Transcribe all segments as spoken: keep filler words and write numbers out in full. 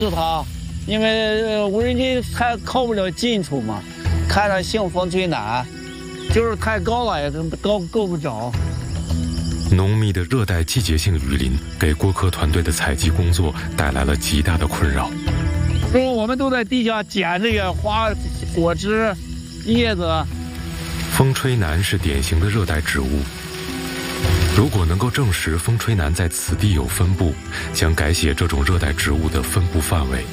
是它，因为无人机还靠不了近处嘛，看着像风吹南，就是太高了也够够不着。 浓密的热带季节性雨林给郭科团队的采集工作带来了极大的困扰。 说我们都在地下捡这个花、果汁、叶子。 风吹南是典型的热带植物。如果能够证实风吹南在此地有分布，将改写这种热带植物的分布范围。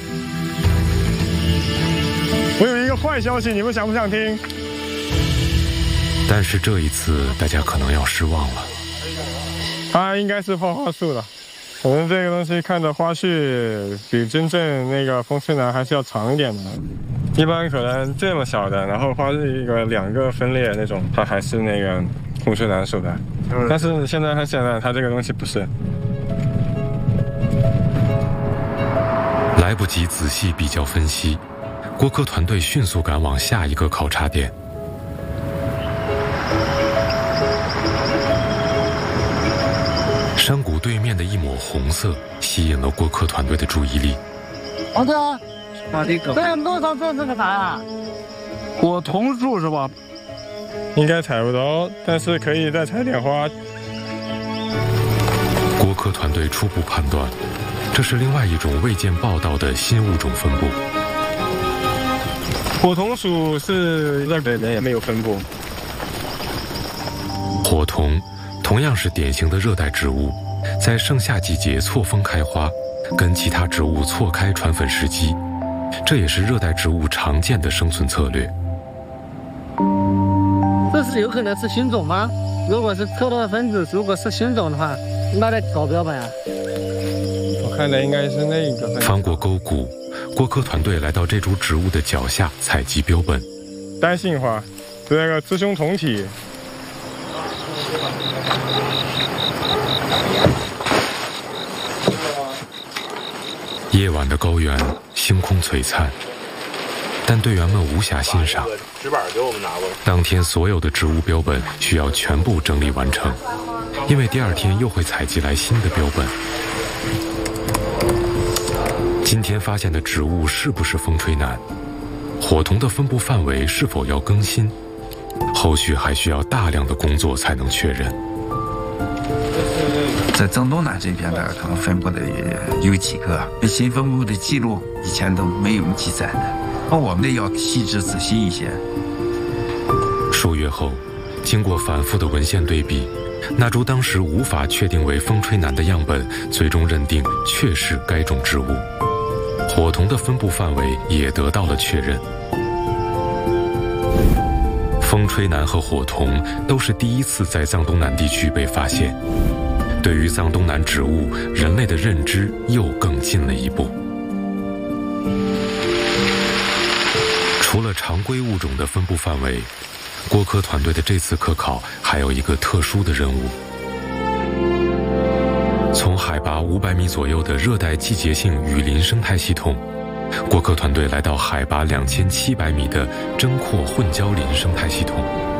我有一个坏消息，你们想不想听？ 但是这一次大家可能要失望了。 它应该是花花树了，可能这个东西看着花序比真正那个风吹南还是要长一点的。一般可能这么小的，然后花是一个两个分裂那种，它还是那个风吹南属的。但是现在很显然，它这个东西不是。 来不及仔细比较分析，郭科团队迅速赶往下一个考察点。山谷对面的一抹红色吸引了郭科团队的注意力。 王哥，这路上这是个啥呀？果桐树是吧？ 应该采不着，但是可以再采点花。 郭科团队初步判断，这是另外一种未见报道的新物种分布。 果桐属是那边人也没有分布。 火桐同样是典型的热带植物，在盛夏季节错峰开花，跟其他植物错开传粉时机，这也是热带植物常见的生存策略。 这是有可能是新种吗？如果是特殊的分子，如果是新种的话，那得搞标本啊。 我看的应该是那个。 翻过沟谷，郭科团队来到这株植物的脚下采集标本。 单性花，是那个雌雄同体。 夜晚的高原，星空璀璨，但队员们无暇欣赏。 纸板给我们拿过来。 当天所有的植物标本需要全部整理完成，因为第二天又会采集来新的标本。今天发现的植物是不是风吹南？火桐的分布范围是否要更新？后续还需要大量的工作才能确认。 在正东南这边的可能分布的有几个新分布的记录以前都没有记载的，那我们得要细致仔细一些。 数月后，经过反复的文献对比，那株当时无法确定为风吹南的样本，最终认定确是该种植物。火桐的分布范围也得到了确认。风吹南和火桐都是第一次在藏东南地区被发现，对于藏东南植物，人类的认知又更近了一步。除了常规物种的分布范围，郭科团队的这次科考还有一个特殊的任务。从海拔五百米左右的热带季节性雨林生态系统，郭科团队来到海拔两千七百米的针阔混交林生态系统。